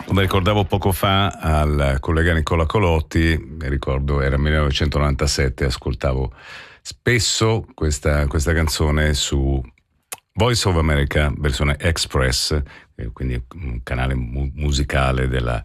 Come ricordavo poco fa al collega Nicola Colotti, mi ricordo era 1997, ascoltavo spesso questa canzone su Voice of America versione Express, quindi un canale musicale del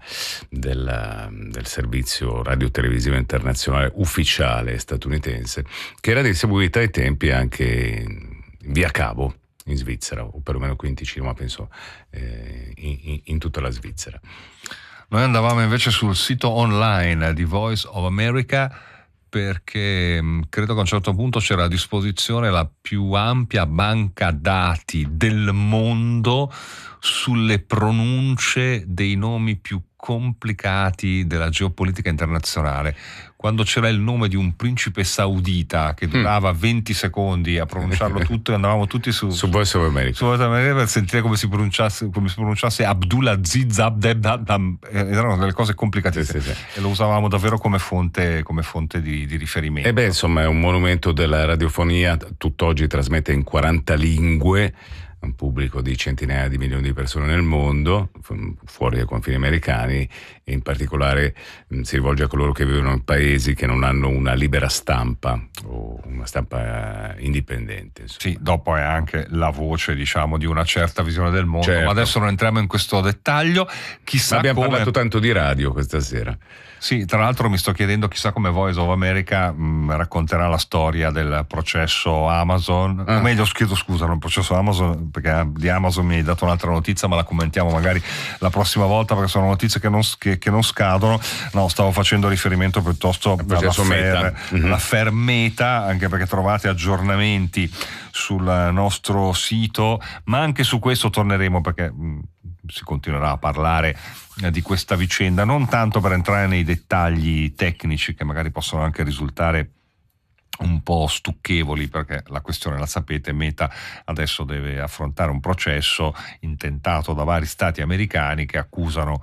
servizio radio-televisivo internazionale ufficiale statunitense, che era distribuita ai tempi anche via cavo in Svizzera, o perlomeno qui in Ticino, ma penso in tutta la Svizzera. Noi andavamo invece sul sito online di Voice of America, perché credo che a un certo punto c'era a disposizione la più ampia banca dati del mondo sulle pronunce dei nomi più complicati della geopolitica internazionale. Quando c'era il nome di un principe saudita che durava 20 secondi a pronunciarlo tutto, e andavamo tutti su Voice of America. Su Voice of America per sentire come si pronunciasse Abdulaziz Abdel, erano delle cose complicatissime, sì. E lo usavamo davvero come fonte di riferimento. E insomma è un monumento della radiofonia, tutt'oggi trasmette in 40 lingue, un pubblico di centinaia di milioni di persone nel mondo, fuori dai confini americani, e in particolare si rivolge a coloro che vivono in paesi che non hanno una libera stampa o una stampa indipendente. Insomma. Sì, dopo è anche la voce, diciamo, di una certa visione del mondo, certo. Ma adesso non entriamo in questo dettaglio. Chissà abbiamo come... parlato tanto di radio questa sera. Sì, tra l'altro mi sto chiedendo chissà come Voice of America racconterà la storia del processo Amazon, o meglio, chiedo scusa, non il processo Amazon, perché di Amazon mi hai dato un'altra notizia, ma la commentiamo magari la prossima volta, perché sono notizie che non scadono. No, stavo facendo riferimento piuttosto all'affaire Meta, anche perché trovate aggiornamenti sul nostro sito, ma anche su questo torneremo, perché si continuerà a parlare di questa vicenda, non tanto per entrare nei dettagli tecnici che magari possono anche risultare un po' stucchevoli, perché la questione la sapete, Meta adesso deve affrontare un processo intentato da vari stati americani che accusano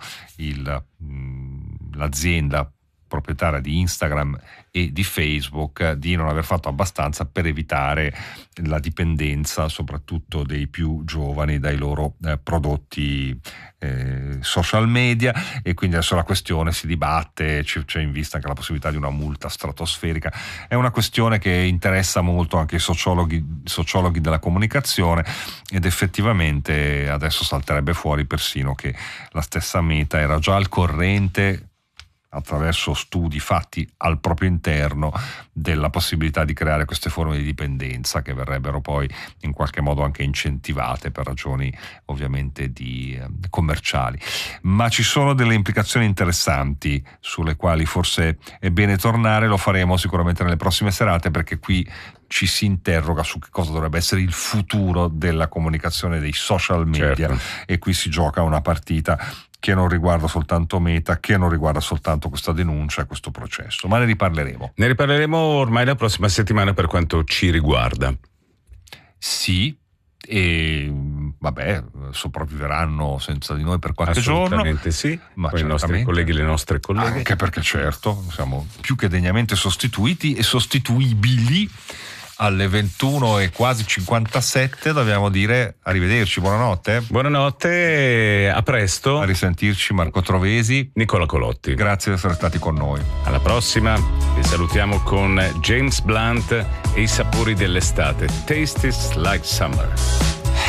l'azienda proprietaria di Instagram e di Facebook di non aver fatto abbastanza per evitare la dipendenza soprattutto dei più giovani dai loro prodotti social media, e quindi adesso la questione si dibatte, c'è in vista anche la possibilità di una multa stratosferica. È una questione che interessa molto anche i sociologhi della comunicazione, ed effettivamente adesso salterebbe fuori persino che la stessa Meta era già al corrente, attraverso studi fatti al proprio interno, della possibilità di creare queste forme di dipendenza che verrebbero poi in qualche modo anche incentivate per ragioni ovviamente commerciali. Ma ci sono delle implicazioni interessanti sulle quali forse è bene tornare, lo faremo sicuramente nelle prossime serate, perché qui ci si interroga su che cosa dovrebbe essere il futuro della comunicazione dei social media, certo. E qui si gioca una partita che non riguarda soltanto Meta, che non riguarda soltanto questa denuncia e questo processo, ma ne riparleremo. Ne riparleremo ormai la prossima settimana per quanto ci riguarda. Sì, e vabbè, sopravviveranno senza di noi per qualche giorno. Assolutamente sì, ma i nostri colleghi, le nostre colleghe. Anche perché certo, siamo più che degnamente sostituiti e sostituibili. Alle 21 e quasi 57 dobbiamo dire arrivederci, buonanotte. Buonanotte, a presto. A risentirci, Marco Trovesi, Nicola Colotti. Grazie di essere stati con noi. Alla prossima, vi salutiamo con James Blunt e i sapori dell'estate. Taste is like summer.